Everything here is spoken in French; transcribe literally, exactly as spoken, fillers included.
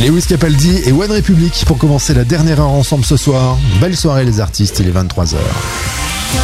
Lewis Capaldi et One Republic pour commencer la dernière heure ensemble ce soir. Belle soirée les artistes, il est vingt-trois heures.